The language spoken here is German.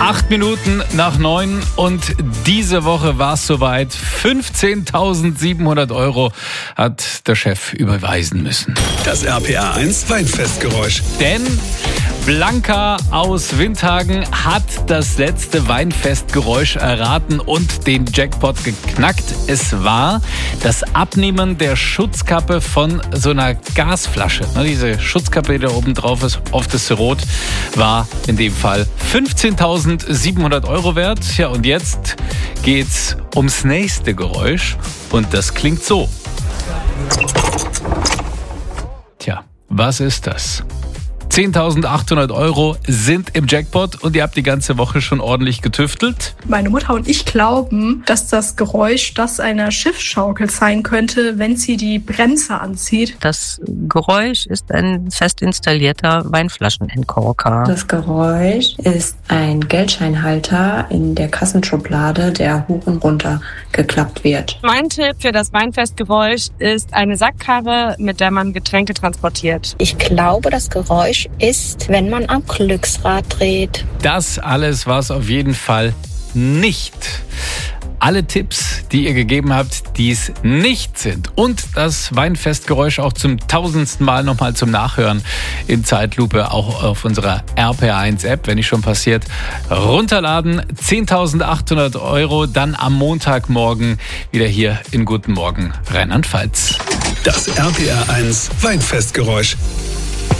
8 Minuten nach 9 und diese Woche war es soweit. 15.700 € hat der Chef überweisen müssen. Das RPR1 Weinfestgeräusch. Denn Blanca aus Windhagen hat das letzte Weinfestgeräusch erraten und den Jackpot geknackt. Es war das Abnehmen der Schutzkappe von so einer Gasflasche. Diese Schutzkappe, die da oben drauf ist, oft ist sie rot, war in dem Fall 15.700 € wert. Ja, und jetzt geht's ums nächste Geräusch und das klingt so. Tja, was ist das? 10.800 € sind im Jackpot und ihr habt die ganze Woche schon ordentlich getüftelt. Meine Mutter und ich glauben, dass das Geräusch das einer Schiffsschaukel sein könnte, wenn sie die Bremse anzieht. Das Geräusch ist ein fest installierter Weinflaschenentkorker. Das Geräusch ist ein Geldscheinhalter in der Kassenschublade, der hoch und runter geklappt wird. Mein Tipp für das Weinfestgeräusch ist eine Sackkarre, mit der man Getränke transportiert. Ich glaube, das Geräusch ist, wenn man am Glücksrad dreht. Das alles war es auf jeden Fall nicht. Alle Tipps, die ihr gegeben habt, die es nicht sind. Und das Weinfestgeräusch auch zum 1000. Mal nochmal zum Nachhören in Zeitlupe, auch auf unserer RPR1-App, wenn nicht schon passiert, runterladen. 10.800 €, dann am Montagmorgen wieder hier in Guten Morgen Rheinland-Pfalz. Das RPR1 Weinfestgeräusch.